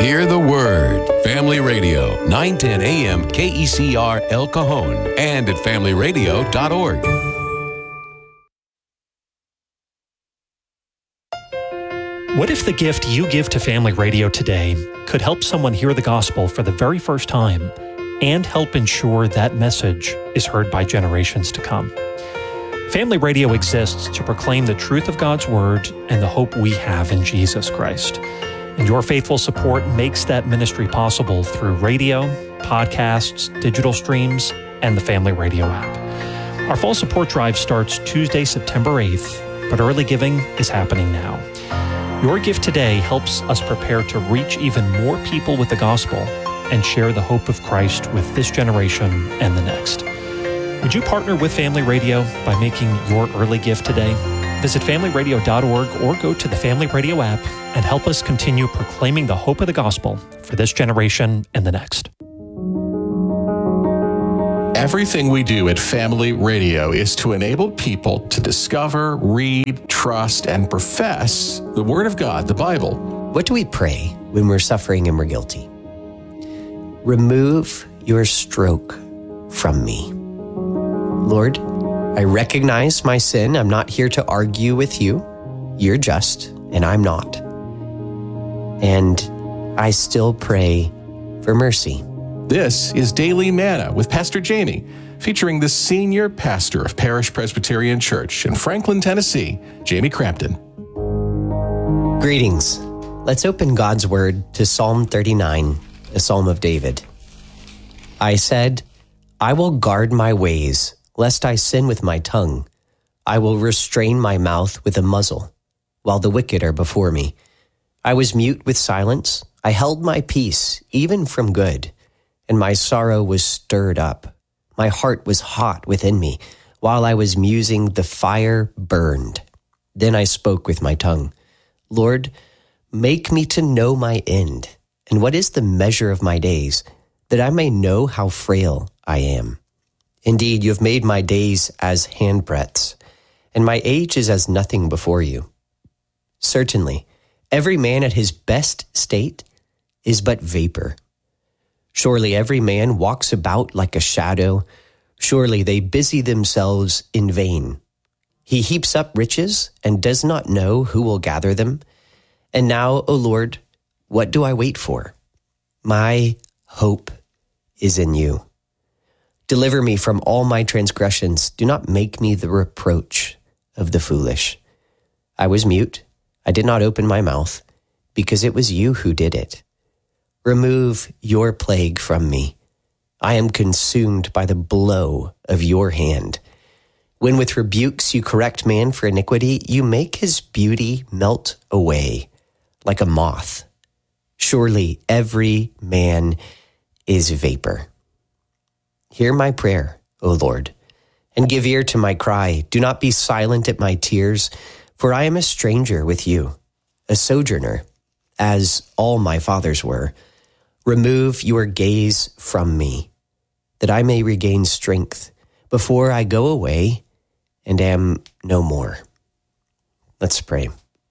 Hear the word. Family Radio, 910 a.m. KECR El Cajon and at familyradio.org. What if the gift you give to Family Radio today could help someone hear the gospel for the very first time and help ensure that message is heard by generations to come? Family Radio exists to proclaim the truth of God's Word and the hope we have in Jesus Christ. And your faithful support makes that ministry possible through radio, podcasts, digital streams, and the Family Radio app. Our fall support drive starts Tuesday, September 8th, but early giving is happening now. Your gift today helps us prepare to reach even more people with the gospel and share the hope of Christ with this generation and the next. Would you partner with Family Radio by making your early gift today? Visit familyradio.org or go to the Family Radio app and help us continue proclaiming the hope of the gospel for this generation and the next. Everything we do at Family Radio is to enable people to discover, read, trust, and profess the Word of God, the Bible. What do we pray when we're suffering and we're guilty? Remove your stroke from me. Lord, I recognize my sin. I'm not here to argue with you. You're just, and I'm not. And I still pray for mercy. This is Daily Manna with Pastor Jamie, featuring the senior pastor of Parish Presbyterian Church in Franklin, Tennessee, Jamie Crampton. Greetings. Let's open God's Word to Psalm 39, a Psalm of David. I said, I will guard my ways, lest I sin with my tongue. I will restrain my mouth with a muzzle, while the wicked are before me. I was mute with silence. I held my peace, even from good. And my sorrow was stirred up. My heart was hot within me. While I was musing, the fire burned. Then I spoke with my tongue. Lord, make me to know my end, and what is the measure of my days, that I may know how frail I am. Indeed, you have made my days as handbreadths, and my age is as nothing before you. Certainly, every man at his best state is but vapor. Surely every man walks about like a shadow. Surely they busy themselves in vain. He heaps up riches and does not know who will gather them. And now, O Lord, what do I wait for? My hope is in you. Deliver me from all my transgressions. Do not make me the reproach of the foolish. I was mute. I did not open my mouth, because it was you who did it. Remove your plague from me. I am consumed by the blow of your hand. When with rebukes you correct man for iniquity, you make his beauty melt away like a moth. Surely every man is vapor. Hear my prayer, O Lord, and give ear to my cry. Do not be silent at my tears, for I am a stranger with you, a sojourner, as all my fathers were. Remove your gaze from me, that I may regain strength before I go away and am no more. Let's pray.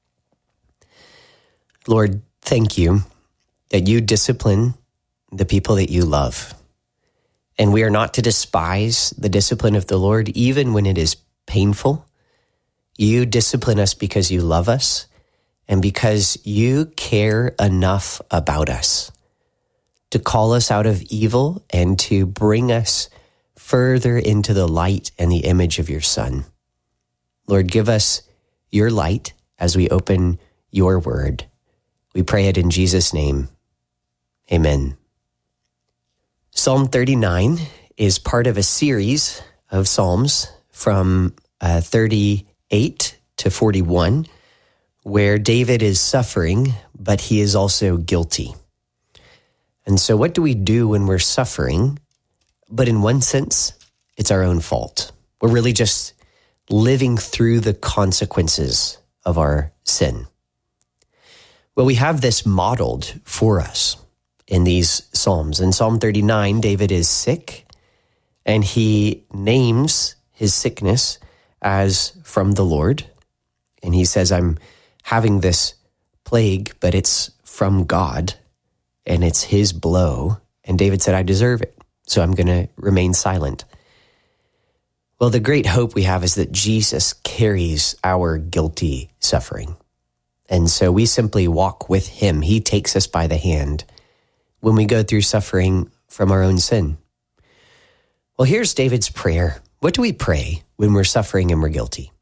Lord, thank you that you discipline the people that you love. And we are not to despise the discipline of the Lord, even when it is painful. You discipline us because you love us and because you care enough about us to call us out of evil and to bring us further into the light and the image of your Son. Lord, give us your light as we open your word. We pray it in Jesus' name. Amen. Psalm 39 is part of a series of Psalms from 38 to 41, where David is suffering, but he is also guilty. And so what do we do when we're suffering? But in one sense, it's our own fault. We're really just living through the consequences of our sin. Well, we have this modeled for us in these Psalms. In Psalm 39, David is sick, and he names his sickness as from the Lord. And he says, I'm having this plague, but it's from God. and it's his blow. And David said, I deserve it, so I'm going to remain silent. Well, the great hope we have is that Jesus carries our guilty suffering. And so we simply walk with him. He takes us by the hand when we go through suffering from our own sin. Well, here's David's prayer. What do we pray when we're suffering and we're guilty?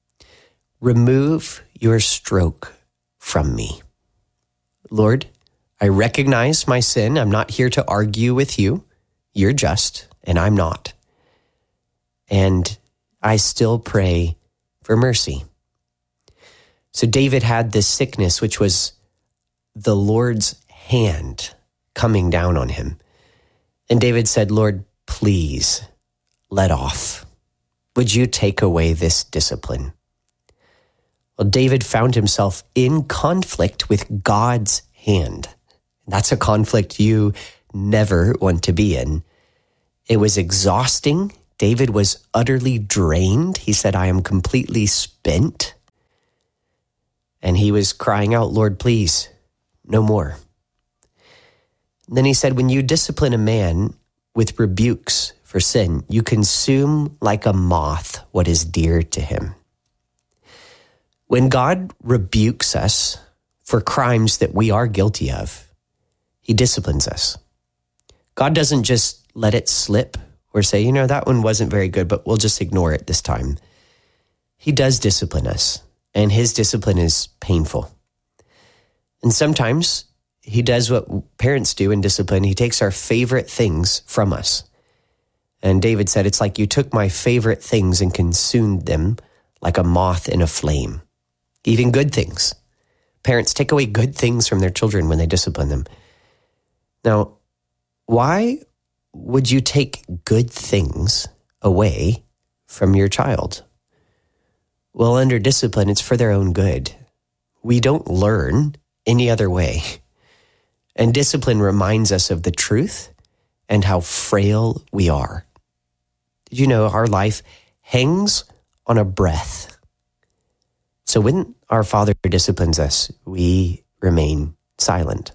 Remove your stroke from me. Lord, I recognize my sin. I'm not here to argue with you. You're just, and I'm not. And I still pray for mercy. So David had this sickness, which was the Lord's hand coming down on him. And David said, Lord, please let off. Would you take away this discipline? Well, David found himself in conflict with God's hand. That's a conflict you never want to be in. It was exhausting. David was utterly drained. He said, I am completely spent. And he was crying out, Lord, please, no more. And then he said, when you discipline a man with rebukes for sin, you consume like a moth what is dear to him. When God rebukes us for crimes that we are guilty of, he disciplines us. God doesn't just let it slip or say, that one wasn't very good, but we'll just ignore it this time. He does discipline us, and his discipline is painful. And sometimes he does what parents do in discipline. He takes our favorite things from us. And David said, it's like you took my favorite things and consumed them like a moth in a flame. Even good things. Parents take away good things from their children when they discipline them. Now, why would you take good things away from your child? Well, under discipline, it's for their own good. We don't learn any other way. And discipline reminds us of the truth and how frail we are. Did you know our life hangs on a breath? So when our Father disciplines us, we remain silent.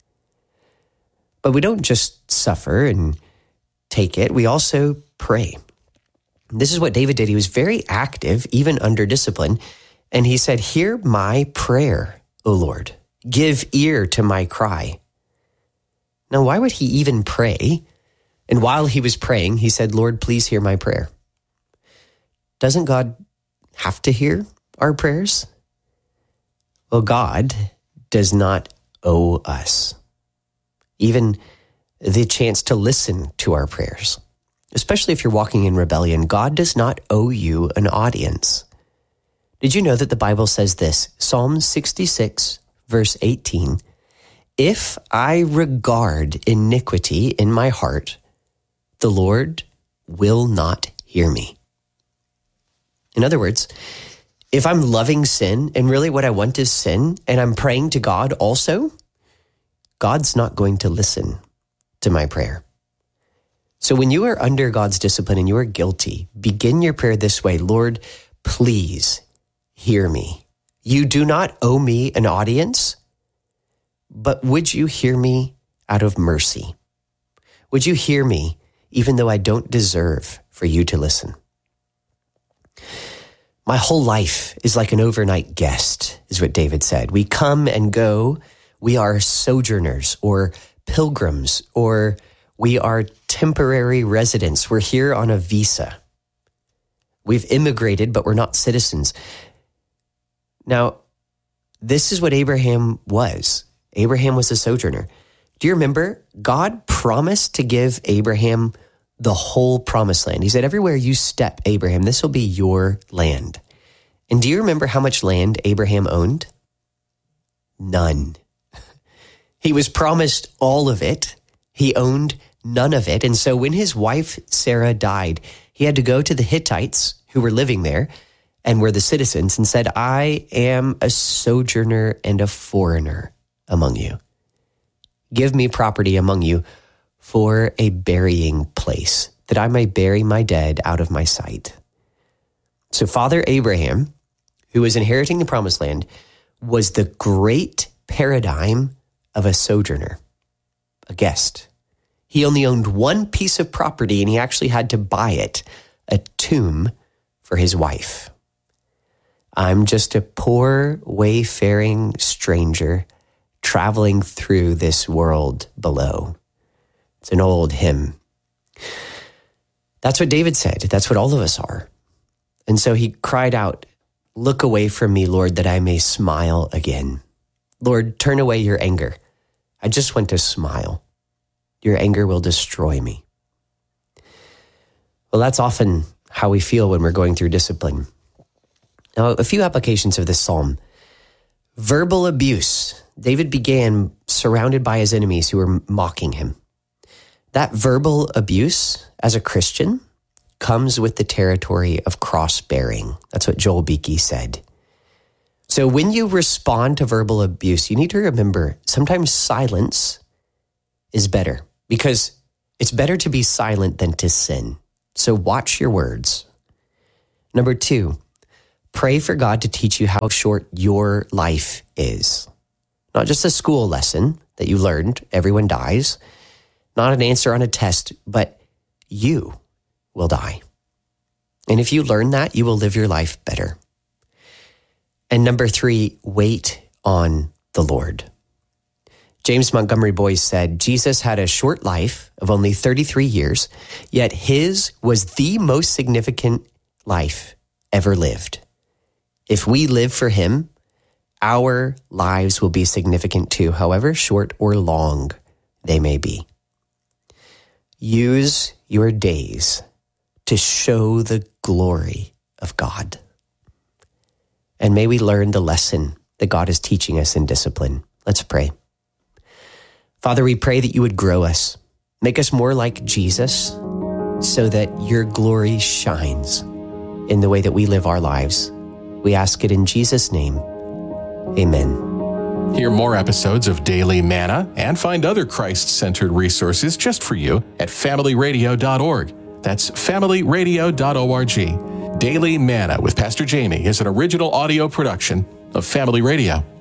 But we don't just suffer and take it. We also pray. This is what David did. He was very active, even under discipline. And he said, hear my prayer, O Lord. Give ear to my cry. Now, why would he even pray? And while he was praying, he said, Lord, please hear my prayer. Doesn't God have to hear our prayers? Well, God does not owe us even the chance to listen to our prayers, especially if you're walking in rebellion. God does not owe you an audience. Did you know that the Bible says this? Psalm 66, verse 18, if I regard iniquity in my heart, the Lord will not hear me. In other words, if I'm loving sin and really what I want is sin and I'm praying to God also, God's not going to listen to my prayer. So when you are under God's discipline and you are guilty, begin your prayer this way. Lord, please hear me. You do not owe me an audience, but would you hear me out of mercy? Would you hear me even though I don't deserve for you to listen? My whole life is like an overnight guest, is what David said. We come and go. We are sojourners or pilgrims, or we are temporary residents. We're here on a visa. We've immigrated, but we're not citizens. Now, this is what Abraham was. Abraham was a sojourner. Do you remember? God promised to give Abraham the whole promised land. He said, everywhere you step, Abraham, this will be your land. And do you remember how much land Abraham owned? None. He was promised all of it. He owned none of it. And so when his wife Sarah died, he had to go to the Hittites who were living there and were the citizens and said, I am a sojourner and a foreigner among you. Give me property among you for a burying place, that I may bury my dead out of my sight. So Father Abraham, who was inheriting the promised land, was the great paradigm of a sojourner. a guest. He only owned one piece of property, and he actually had to buy it, a tomb for his wife. I'm just a poor, wayfaring stranger traveling through this world below. It's an old hymn. That's what David said. That's what all of us are. And so he cried out, "Look away from me, Lord, that I may smile again." Lord, turn away your anger. I just want to smile. Your anger will destroy me. Well, that's often how we feel when we're going through discipline. Now, a few applications of this psalm. Verbal abuse. David began surrounded by his enemies who were mocking him. That verbal abuse, as a Christian, comes with the territory of cross-bearing. That's what Joel Beakey said. So when you respond to verbal abuse, you need to remember sometimes silence is better, because it's better to be silent than to sin. So watch your words. Number 2, pray for God to teach you how short your life is. Not just a school lesson that you learned, everyone dies, not an answer on a test, but you will die. And if you learn that, you will live your life better. And number 3, wait on the Lord. James Montgomery Boyce said, Jesus had a short life of only 33 years, yet his was the most significant life ever lived. If we live for him, our lives will be significant too, however short or long they may be. Use your days to show the glory of God. And may we learn the lesson that God is teaching us in discipline. Let's pray. Father, we pray that you would grow us, make us more like Jesus, so that your glory shines in the way that we live our lives. We ask it in Jesus' name. Amen. Hear more episodes of Daily Manna and find other Christ-centered resources just for you at familyradio.org. That's familyradio.org. Daily Manna with Pastor Jamie is an original audio production of Family Radio.